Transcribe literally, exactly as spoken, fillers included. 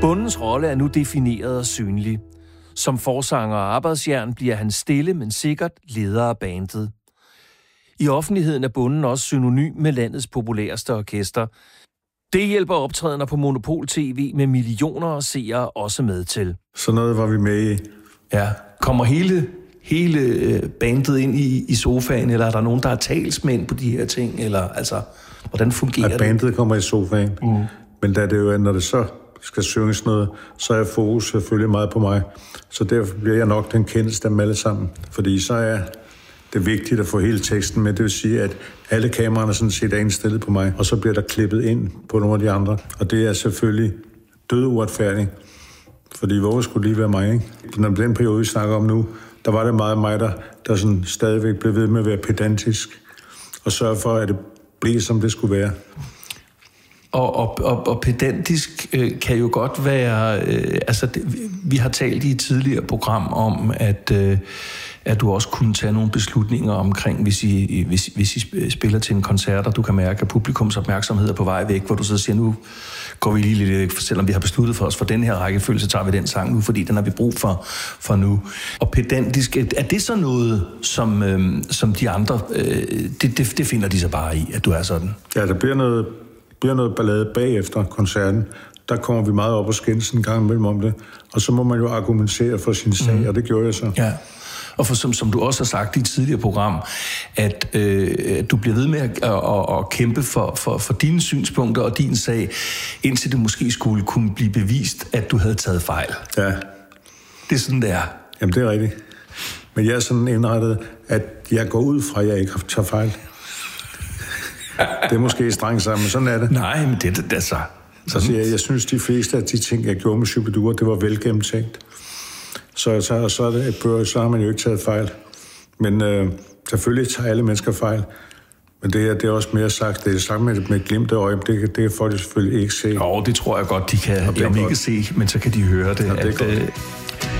Bondens rolle er nu defineret og synlig. Som forsanger og arbejdsjern bliver han stille, men sikkert leder af bandet. I offentligheden er Bonden også synonym med landets populærste orkester. Det hjælper optrædener på Monopol T V med millioner af seere også med til. Så noget var vi med i. Ja, kommer hele, hele bandet ind i, i sofaen, eller er der nogen, der er talsmænd på de her ting? Eller altså, hvordan fungerer at bandet det? Kommer i sofaen. Mm. Men da det jo, når det så skal synges noget, så er fokus selvfølgelig meget på mig. Så derfor bliver jeg nok den kendeste af dem alle sammen. Fordi så er det vigtigt at få hele teksten med. Det vil sige, at alle kameraerne sådan set er indstillet på mig, og så bliver der klippet ind på nogle af de andre. Og det er selvfølgelig død uretfærdigt. Fordi hvor skulle lige være mig, ikke? Når den periode, vi snakker om nu, der var det meget mig, der, der sådan stadigvæk blev ved med at være pedantisk og sørge for, at det blev, som det skulle være. Og, og, og, og pedantisk øh, kan jo godt være... Øh, altså, det, vi har talt i et tidligere program om, at, øh, at du også kunne tage nogle beslutninger omkring, hvis I, hvis, hvis I spiller til en koncert, og du kan mærke, at publikums opmærksomhed er på vej væk, hvor du så siger, nu går vi lige lidt væk, selvom vi har besluttet for os for den her rækkefølge, så tager vi den sang nu, fordi den har vi brug for, for nu. Og pedantisk, er det så noget, som, øh, som de andre... Øh, det, det, det finder de så bare i, at du er sådan? Ja, der bliver noget... bliver noget ballade bagefter koncerten. Der kommer vi meget op og skændes en gang imellem om det. Og så må man jo argumentere for sin sag, mm. og det gjorde jeg så. Ja. Og for, som, som du også har sagt i et tidligere program, at øh, du bliver ved med at, at, at, at kæmpe for, for, for dine synspunkter og din sag, indtil det måske skulle kunne blive bevist, at du havde taget fejl. Ja. Det er sådan, det er. Jamen, det er rigtigt. Men jeg er sådan indrettet, at jeg går ud fra, at jeg ikke har taget fejl. Det er måske strengt sammen, men sådan er det. Nej, men det er det så. Altså, jeg, jeg synes, de fleste af de ting, jeg gjorde med Shu-bi-dua, det var velgennemtænkt. Så, så, så, er det, bør, så har man jo ikke taget fejl. Men øh, selvfølgelig tager alle mennesker fejl. Men det her, det er også mere sagt. Det er sagt med, med glimte øje. Det, det kan folk selvfølgelig ikke se. Jo, det tror jeg godt, de kan. Om ikke se, men så kan de høre det. Ja, det at,